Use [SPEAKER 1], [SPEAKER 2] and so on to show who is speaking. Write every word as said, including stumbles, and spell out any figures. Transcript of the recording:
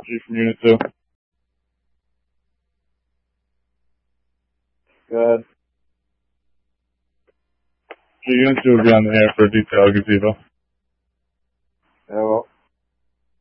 [SPEAKER 1] G from Unit two.
[SPEAKER 2] Good.
[SPEAKER 1] G, Unit two will be on the air for a detailed gazebo.
[SPEAKER 2] Yeah, well.